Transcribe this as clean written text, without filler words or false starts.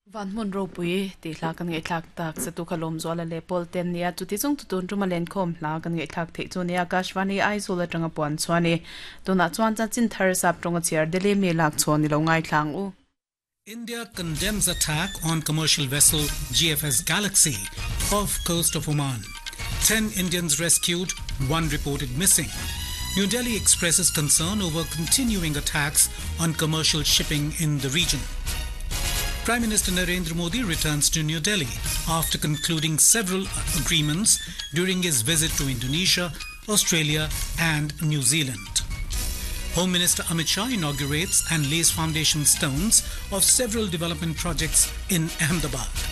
Van Munro Pui, the Lagan Gatlak tax at Tukalom Zola Lepol, then near to Tizung to Dumalen Lagan Gatlak Titonia Gashvani Isola Drangapon Swane, Donatwans in Terrace up Drongatir, Dele Melak Swan Long Itlangu. India condemns attack on commercial vessel GFS Galaxy off coast of Oman. 10 Indians rescued, 1 reported missing. New Delhi expresses concern over continuing attacks on commercial shipping in the region. Prime Minister Narendra Modi returns to New Delhi after concluding several agreements during his visit to Indonesia, Australia and New Zealand. Home Minister Amit Shah inaugurates and lays foundation stones of several development projects in Ahmedabad.